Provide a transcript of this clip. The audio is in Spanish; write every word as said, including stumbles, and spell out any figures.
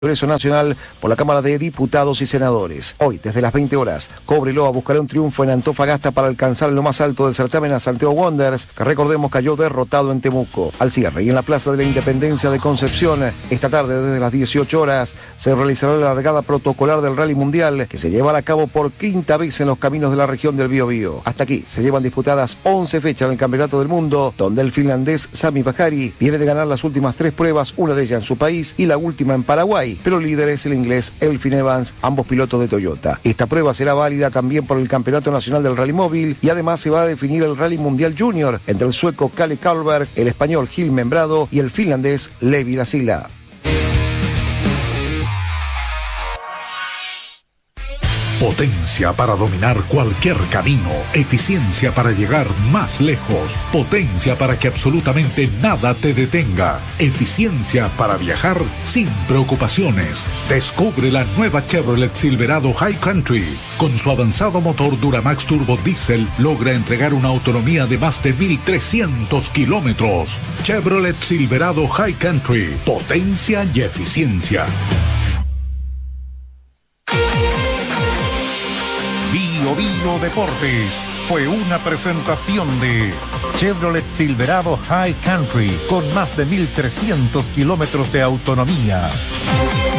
Congreso Nacional por la Cámara de Diputados y Senadores. Hoy, desde las veinte horas, Cobreloa buscará un triunfo en Antofagasta para alcanzar lo más alto del certamen a Santiago Wanderers, que recordemos cayó derrotado en Temuco. Al cierre y en la Plaza de la Independencia de Concepción, esta tarde desde las dieciocho horas, se realizará la largada protocolar del Rally Mundial, que se llevará a cabo por quinta vez en los caminos de la región del Biobío. Hasta aquí se llevan disputadas once fechas en el Campeonato del Mundo, donde el finlandés Sami Bajari viene de ganar las últimas tres pruebas, una de ellas en su país y la última en Paraguay, pero líder es el inglés Elfyn Evans, ambos pilotos de Toyota. Esta prueba será válida también por el Campeonato Nacional del Rally Móvil y además se va a definir el Rally Mundial Junior entre el sueco Kalle Karlberg, el español Gil Membrado y el finlandés Levi Lasila. Potencia para dominar cualquier camino, eficiencia para llegar más lejos, potencia para que absolutamente nada te detenga, eficiencia para viajar sin preocupaciones. Descubre la nueva Chevrolet Silverado High Country. Con su avanzado motor Duramax Turbo Diesel logra entregar una autonomía de más de mil trescientos kilómetros. Chevrolet Silverado High Country, potencia y eficiencia. Bio Bio Deportes fue una presentación de Chevrolet Silverado High Country con más de mil trescientos kilómetros de autonomía.